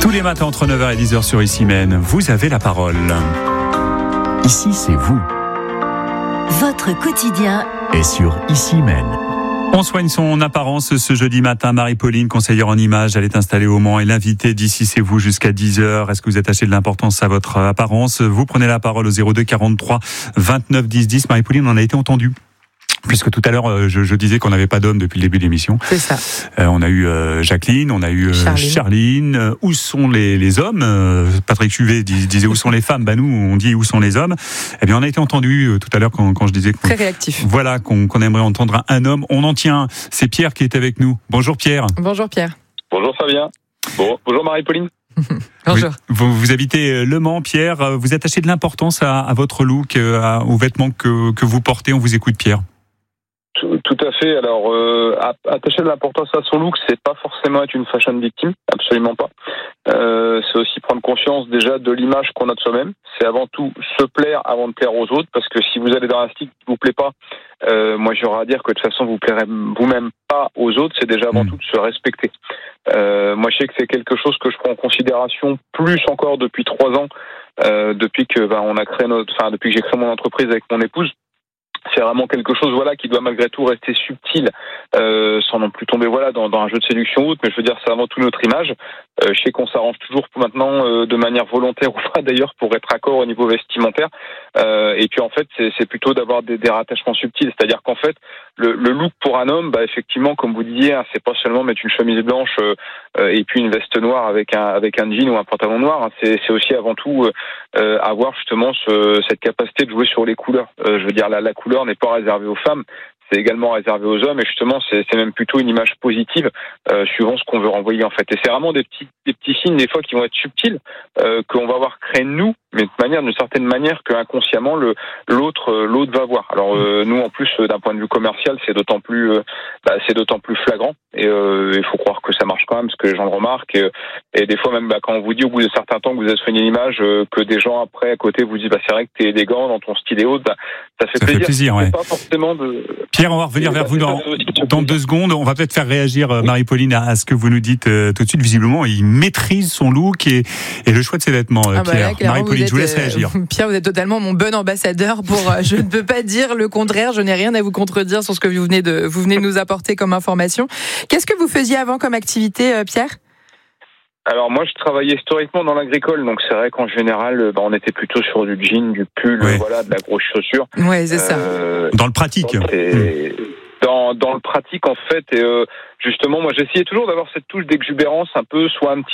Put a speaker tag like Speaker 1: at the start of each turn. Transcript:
Speaker 1: Tous les matins entre 9h et 10h sur Ici Même, vous avez la parole. Ici, c'est vous.
Speaker 2: Votre quotidien
Speaker 1: est sur Ici Même. On soigne son apparence ce jeudi matin. Marie-Pauline, conseillère en images, elle est installée au Mans et l'invitée d'Ici c'est vous jusqu'à 10h. Est-ce que vous attachez de l'importance à votre apparence? Vous prenez la parole au 02 43 29 10 10. Marie-Pauline, on a été entendue. Puisque tout à l'heure, je disais qu'on n'avait pas d'hommes depuis le début de l'émission.
Speaker 3: C'est ça.
Speaker 1: On a eu Jacqueline, on a eu Charline. Où sont les hommes? Patrick Chuvet disait où sont les femmes? Nous, on dit où sont les hommes? Eh bien, on a été entendu tout à l'heure quand je disais
Speaker 3: très réactif.
Speaker 1: Voilà, qu'on aimerait entendre un homme. On en tient. C'est Pierre qui est avec nous. Bonjour Pierre.
Speaker 3: Bonjour Pierre.
Speaker 4: Bonjour Fabien. Bonjour Marie-Pauline.
Speaker 3: Bonjour.
Speaker 1: Vous habitez Le Mans, Pierre. Vous attachez de l'importance à votre look, aux vêtements que vous portez. On vous écoute, Pierre.
Speaker 4: Tout à fait. Alors, attacher de l'importance à son look, c'est pas forcément être une fashion victime, absolument pas. C'est aussi prendre conscience déjà de l'image qu'on a de soi-même. C'est avant tout se plaire avant de plaire aux autres, parce que si vous allez dans un style qui vous plaît pas, moi j'aurais à dire que de toute façon vous plairez vous-même pas aux autres. C'est déjà avant tout de se respecter. Moi je sais que c'est quelque chose que je prends en considération plus encore depuis 3 ans, depuis que on a créé depuis que j'ai créé mon entreprise avec mon épouse. C'est vraiment quelque chose qui doit malgré tout rester subtil, sans non plus tomber dans un jeu de séduction ou autre, mais je veux dire c'est avant tout notre image. Je sais qu'on s'arrange toujours maintenant de manière volontaire ou pas d'ailleurs pour être accord au niveau vestimentaire, et puis en fait c'est plutôt d'avoir des rattachements subtils, c'est-à-dire qu'en fait le look pour un homme, effectivement comme vous disiez, c'est pas seulement mettre une chemise blanche et puis une veste noire avec un jean ou un pantalon noir, c'est aussi avant tout avoir justement cette capacité de jouer sur les couleurs. Je veux dire la couleur n'est pas réservée aux femmes, c'est également réservé aux hommes, et justement c'est même plutôt une image positive suivant ce qu'on veut renvoyer en fait. Et c'est vraiment des petits signes des fois qui vont être subtils, qu'on va avoir créé nous, mais d'une certaine manière que inconsciemment l'autre va voir. Alors nous en plus d'un point de vue commercial c'est d'autant plus flagrant, et il faut croire que ça marche quand même parce que les gens le remarquent, et des fois même quand on vous dit au bout de certains temps que vous avez soigné l'image, que des gens après à côté vous disent c'est vrai que t'es élégant dans ton style et autres, ça fait plaisir.
Speaker 1: Ouais.
Speaker 4: Pas forcément de...
Speaker 1: Pierre, on va revenir vers vous dans 2 secondes. On va peut-être faire réagir Marie-Pauline à ce que vous nous dites tout de suite. Visiblement, il maîtrise son look et le choix de ses vêtements, Pierre. Marie-Pauline, je vous laisse réagir.
Speaker 3: Pierre, vous êtes totalement mon bon ambassadeur pour... je ne peux pas dire le contraire. Je n'ai rien à vous contredire sur ce que vous venez de nous apporter comme information. Qu'est-ce que vous faisiez avant comme activité, Pierre ?
Speaker 4: Alors moi je travaillais historiquement dans l'agricole, donc c'est vrai qu'en général on était plutôt sur du jean, du pull, de la grosse chaussure.
Speaker 3: Ouais, c'est ça.
Speaker 1: Dans le pratique.
Speaker 4: Dans le pratique en fait, et justement moi j'essayais toujours d'avoir cette touche d'exubérance un peu, soit un petit